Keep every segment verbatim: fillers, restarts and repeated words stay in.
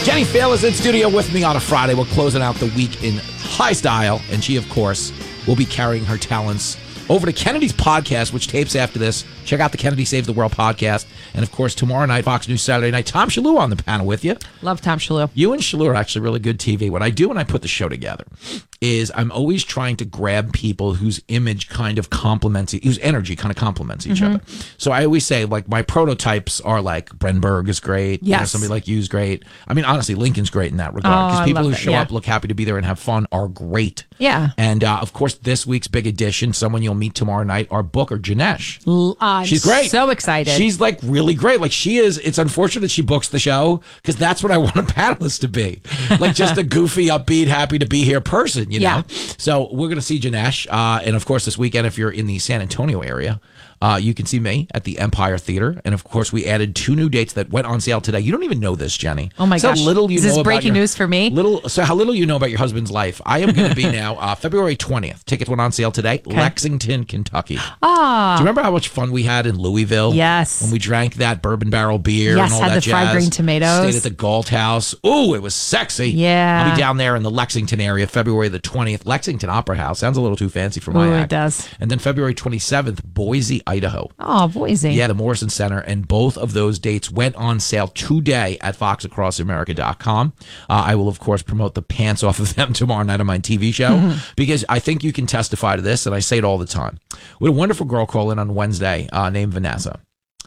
Jenny Fail is in studio with me on a Friday. We're closing out the week in high style, and she, of course, will be carrying her talents over to Kennedy's podcast, which tapes after this. Check out the Kennedy Saves the World podcast. And, of course, tomorrow night, Fox News Saturday night, Tom Shalhoub on the panel with you. Love Tom Shalhoub. You and Shalhoub are actually really good T V. What I do when I put the show together is I'm always trying to grab people whose image kind of complements, whose energy kind of complements each Mm-hmm. other. So I always say, like, my prototypes are like Brenberg is great. You know, Yes. somebody like you is great. I mean, honestly, Lincoln's great in that regard. Oh, Because I people love who it, show yeah. up, look happy to be there, and have fun are great. Yeah. And, uh, of course, this week's big addition, someone you'll meet tomorrow night, our booker, Janesh. L- I'm She's great. So excited. She's like really great. Like she is. It's unfortunate she books the show because that's what I want a panelist to be. Like just a goofy, upbeat, happy to be here person, you know? Yeah. So we're going to see Janesh. Uh, and of course, this weekend, if you're in the San Antonio area, uh, you can see me at the Empire Theater. And of course, we added two new dates that went on sale today. You don't even know this, Jenny. Oh my so gosh. Little you Is this know about breaking your- news for me? Little. So how little you know about your husband's life. I am going to be now uh, February twentieth. Tickets went on sale today. Lexington, Kentucky. Ah. Do you remember how much fun we had in Louisville? Yes. When we drank that bourbon barrel beer Yes, and all had that the fried jazz. green tomatoes. Stayed at the Galt House. Ooh, it was sexy. Yeah. I'll be down there in the Lexington area February the twentieth. Lexington Opera House. Sounds a little too fancy for my Ooh, it act. does. And then February twenty-seventh, Boise, Idaho. Oh, Boise. Yeah, the Morrison Center. And both of those dates went on sale today at fox across america dot com. Uh, I will, of course, promote the pants off of them tomorrow night on my T V show Mm-hmm. because I think you can testify to this, and I say it all the time. We had a wonderful girl call in on Wednesday uh, named Vanessa.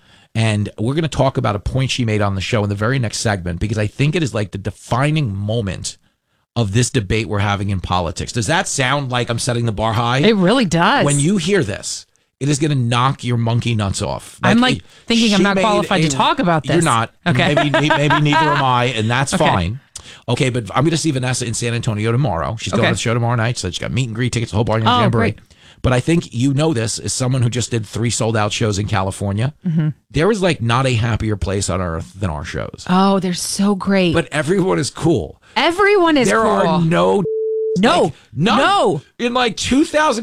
And we're going to talk about a point she made on the show in the very next segment because I think it is like the defining moment of this debate we're having in politics. Does that sound like I'm setting the bar high? It really does. When you hear this, it is going to knock your monkey nuts off. I'm, like, it- thinking I'm she not made qualified to talk about this. You're not. Okay. Maybe, maybe neither am I, and that's Okay. fine. Okay, but I'm going to see Vanessa in San Antonio tomorrow. She's going Okay. to the show tomorrow night. She said she's got meet and greet tickets, the whole bar, Oh, jamboree. great. But I think you know this as someone who just did three sold out shows in California. Mm-hmm. There is like not a happier place on earth than our shows. Oh, they're so great. But everyone is cool. Everyone is There cool. are no No. like, none. No. In like two thousand